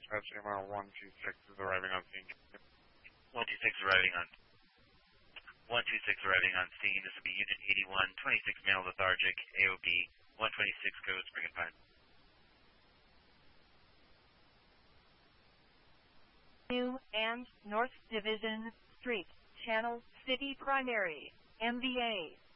Dispatch MR 126 is arriving on scene. 126 arriving on 126 arriving on scene. This will be Unit 81, 26 male lethargic, AOB 126 code Spring and Pine. New and North Division Street, Channel City Primary, MVA